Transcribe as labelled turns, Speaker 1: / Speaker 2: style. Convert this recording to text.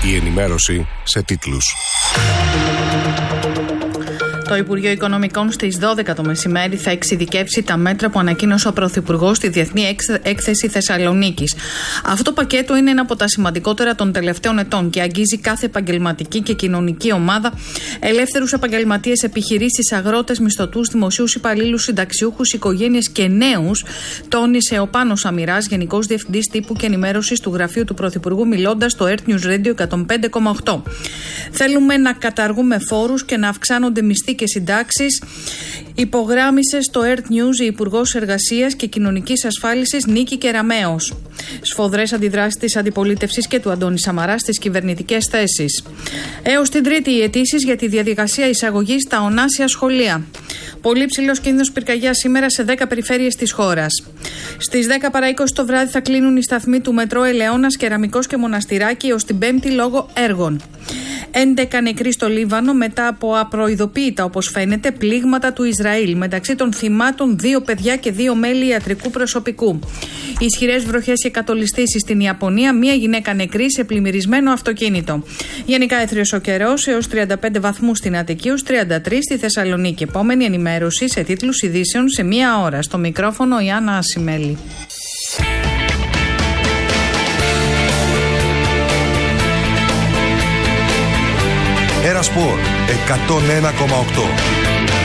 Speaker 1: Η ενημέρωση σε τίτλους.
Speaker 2: Το Υπουργείο Οικονομικών στις 12 το μεσημέρι θα εξειδικεύσει τα μέτρα που ανακοίνωσε ο Πρωθυπουργός στη Διεθνή Έκθεση Θεσσαλονίκης. Αυτό το πακέτο είναι ένα από τα σημαντικότερα των τελευταίων ετών και αγγίζει κάθε επαγγελματική και κοινωνική ομάδα, ελεύθερους επαγγελματίες, επιχειρήσεις, αγρότες, μισθωτούς, δημοσίους υπαλλήλους, συνταξιούχους, οικογένειες και νέους, τόνισε ο Πάνος Αμυράς, Γενικός Διευθυντής Τύπου και Ενημέρωσης του Γραφείου του Πρωθυπουργού, μιλώντας στο Earth News Radio 105,8. Θέλουμε να καταργούμε φόρους και να αυξάνονται μισθοί και συντάξεις, υπογράμμισε στο Earth News η Υπουργός Εργασίας και Κοινωνικής Ασφάλισης Νίκη Κεραμέως. Σφοδρές αντιδράσεις της αντιπολίτευσης και του Αντώνη Σαμαρά στις κυβερνητικές θέσεις. Έως την Τρίτη οι αιτήσεις για τη διαδικασία εισαγωγής στα ονάσια σχολεία. Πολύ ψηλός κίνδυνος πυρκαγιάς σήμερα σε 10 περιφέρειες της χώρας. Στις 10 παρά 20 το βράδυ θα κλείνουν οι σταθμοί του μετρό Ελαιώνας, Κεραμικός και Μοναστηράκι ως την Πέμπτη λόγω έργων. 11 νεκροί στο Λίβανο μετά από απροειδοποίητα, όπως φαίνεται, πλήγματα του Ισραήλ. Μεταξύ των θυμάτων 2 παιδιά και 2 μέλη ιατρικού προσωπικού. Ισχυρές βροχές και κατολιστήσεις στην Ιαπωνία, 1 γυναίκα νεκρή σε πλημμυρισμένο αυτοκίνητο. Γενικά έθριος ο καιρός, έως 35 βαθμούς στην Αττική, 33 στη Θεσσαλονίκη. Επόμενη ενημέρωση σε τίτλους ειδήσεων σε 1 ώρα. Στο μικρόφωνο η Άννα Ασημέλη.
Speaker 1: Ένα Σπορ 101,8.